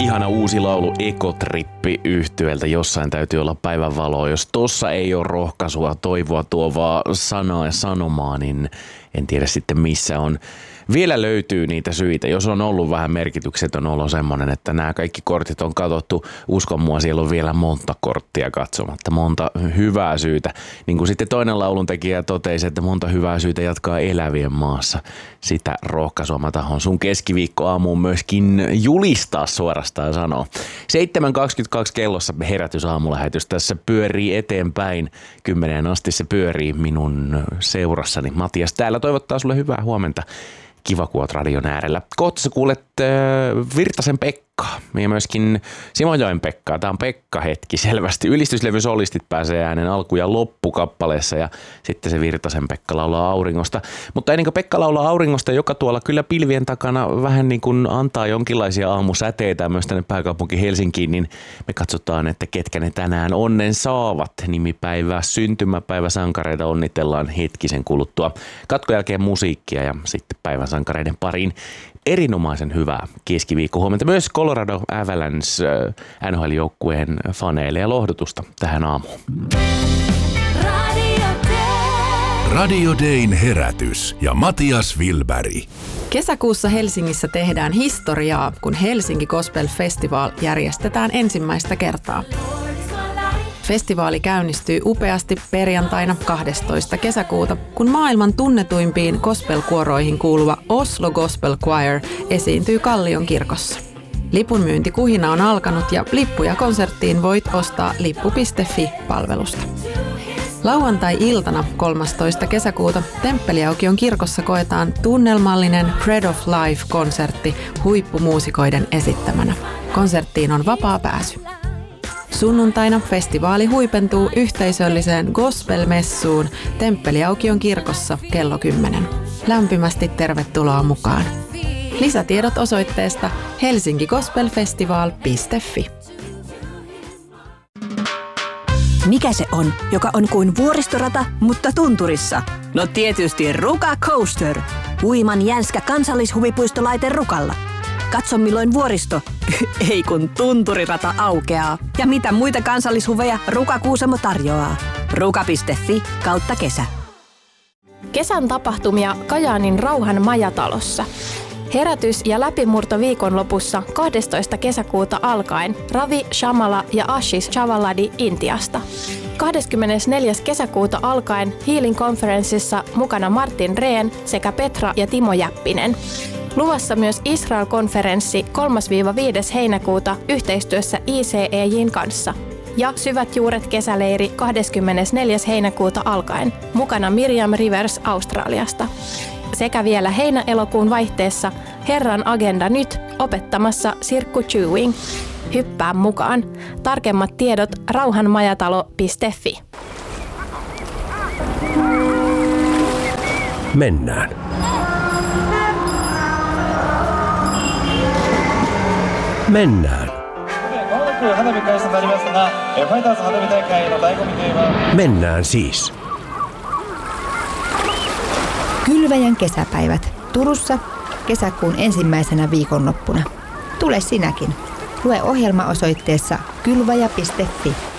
ihana uusi laulu Ekotrippi -yhtyeeltä Jossain täytyy olla päivänvaloa. Jos tossa ei ole rohkaisua, toivoa tuovaa sanaa ja sanomaa, niin en tiedä sitten missä on. Vielä löytyy niitä syitä, jos on ollut vähän merkityksetön olo semmoinen, että nämä kaikki kortit on katsottu. Uskon mua, siellä on vielä monta korttia katsomatta, monta hyvää syytä. Niin kuin sitten toinen lauluntekijä totesi, että monta hyvää syytä jatkaa elävien maassa. Sitä rohkaisua mä tahon sun keskiviikkoaamuun myöskin julistaa suorastaan sanoa. 7.22 kellossa herätysaamulähetys tässä pyörii eteenpäin. 10 asti se pyörii minun seurassani. Matias täällä toivottaa sulle hyvää huomenta. Kiva, kun oot radion äärellä. Kohta sä kuulet Virtasen Pekkaa ja myöskin Simojoen Pekkaa. Tää on Pekka-hetki selvästi. Ylistyslevysolistit pääsee äänen alku- ja loppukappaleessa ja sitten se Virtasen Pekka laulaa auringosta. Mutta ennen kuin Pekka laulaa auringosta, joka tuolla kyllä pilvien takana vähän niin kuin antaa jonkinlaisia aamusäteitä myös tänne pääkaupunki Helsinkiin, niin me katsotaan, että ketkä ne tänään onnen saavat. Nimipäivää, syntymäpäivä sankareita onnitellaan hetkisen kuluttua. Katkon jälkeen musiikkia ja sitten päivän sankareiden pariin. Erinomaisen hyvää keskiviikkohuomenta. Myös Colorado Avalanche NHL-joukkueen faneille ja lohdutusta tähän aamuun. Radio Dayn herätys ja Matias Wilberg. Kesäkuussa Helsingissä tehdään historiaa, kun Helsinki Gospel Festival järjestetään ensimmäistä kertaa. Festivaali käynnistyy upeasti perjantaina 12. kesäkuuta, kun maailman tunnetuimpiin gospel-kuoroihin kuuluva Oslo Gospel Choir esiintyy Kallion kirkossa. Lipunmyyntikuhina on alkanut ja lippuja konserttiin voit ostaa lippu.fi-palvelusta. Lauantai-iltana 13. kesäkuuta Temppeliaukion kirkossa koetaan tunnelmallinen Bread of Life-konsertti huippumuusikoiden esittämänä. Konserttiin on vapaa pääsy. Sunnuntaina festivaali huipentuu yhteisölliseen gospel-messuun Temppeliaukion kirkossa kello 10. Lämpimästi tervetuloa mukaan. Lisätiedot osoitteesta helsinkigospelfestival.fi. Mikä se on, joka on kuin vuoristorata, mutta tunturissa? No tietysti Ruka Coaster. Uiman jänskä kansallishuvipuistolaite Rukalla. Katso milloin vuoristo, ei kun tunturirata aukeaa. Ja mitä muita kansallishuveja Ruka Kuusamo tarjoaa. Ruka.fi/kesä. Kesän tapahtumia Kajaanin Rauhan majatalossa. Herätys ja läpimurto viikonlopussa 12. kesäkuuta alkaen Ravi Shamala ja Ashish Chavaladi Intiasta. 24. kesäkuuta alkaen Healing Conferenceissa mukana Martin Rehn sekä Petra ja Timo Jäppinen. Luvassa myös Israel-konferenssi 3-5. heinäkuuta yhteistyössä ICEJ:n kanssa. Ja Syvät juuret kesäleiri 24. heinäkuuta alkaen. Mukana Miriam Rivers Australiasta. Sekä vielä heinä-elokuun vaihteessa Herran agenda nyt opettamassa Sirkku Chewing. Hyppää mukaan. Tarkemmat tiedot rauhanmajatalo.fi. Mennään. Mennään. Mennään siis. Kylväjän kesäpäivät Turussa kesäkuun ensimmäisenä viikonloppuna. Tule sinäkin. Lue ohjelma osoitteessa kylvaja.fi.